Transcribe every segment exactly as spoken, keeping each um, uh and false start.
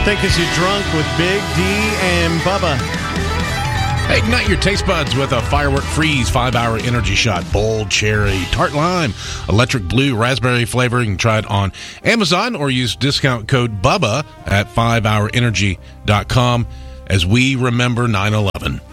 Think Is You Drunk with Big D and Bubba. Hey, ignite your taste buds with a Firework Freeze five-hour energy shot. Bold cherry, tart lime, electric blue, raspberry flavor. You can try it on Amazon or use discount code BUBBA at five hour energy dot com as we remember nine eleven.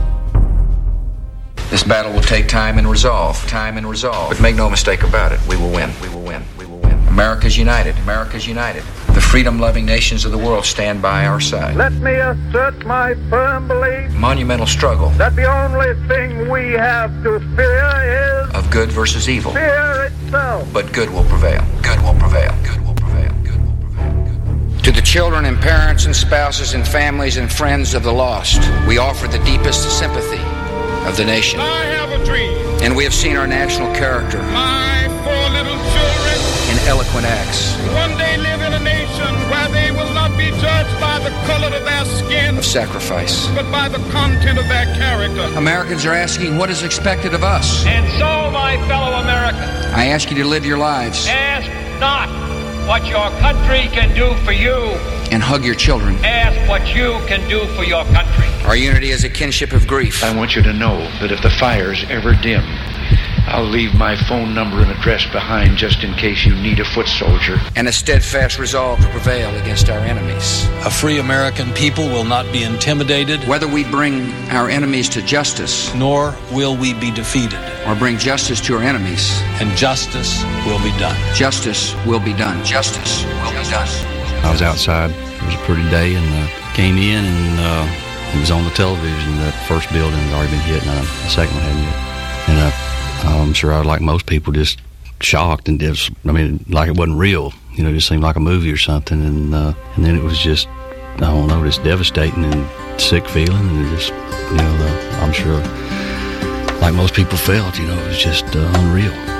This battle will take time and resolve. Time and resolve. But make no mistake about it, we will win. We will win. We will win. America's united. America's united. The freedom-loving nations of the world stand by our side. Let me assert my firm belief. Monumental struggle. That the only thing we have to fear is... of good versus evil. Fear itself. But good will prevail. Good will prevail. Good will prevail. Good will prevail. Good. To the children and parents and spouses and families and friends of the lost, we offer the deepest sympathy of the nation. I have a dream. And we have seen our national character. My four little children. In eloquent acts. One day live in a nation where they will not be judged by the color of their skin. Of sacrifice. But by the content of their character. Americans are asking what is expected of us. And so, my fellow Americans. I ask you to live your lives. Ask not what your country can do for you. And hug your children. Ask what you can do for your country. Our unity is a kinship of grief. I want you to know that if the fires ever dim, I'll leave my phone number and address behind just in case you need a foot soldier. And a steadfast resolve to prevail against our enemies. A free American people will not be intimidated. Whether we bring our enemies to justice. Nor will we be defeated. Or bring justice to our enemies. And justice will be done. Justice will be done. Justice will be done. I was outside. It was a pretty day and uh, came in and uh, it was on the television. That first building had already been hit and uh, the second one hadn't yet. And uh, I'm sure I was like most people, just shocked and just, I mean, like it wasn't real. You know, it just seemed like a movie or something. And uh, and then it was just, I don't know, just devastating and sick feeling. And it just, you know, the, I'm sure, like most people felt, you know, it was just uh, unreal.